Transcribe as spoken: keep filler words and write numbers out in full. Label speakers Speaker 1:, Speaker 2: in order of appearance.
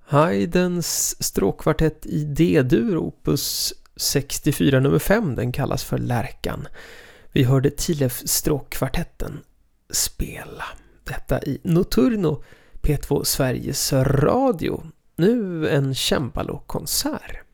Speaker 1: Haydns stråkkvartett i D-dur opus sextiofyra nummer fem, den kallas för Lärkan. Vi hörde Tilef-stråkkvartetten spela. Detta i Notturno, P två Sveriges Radio. Nu en cembalo-konsert.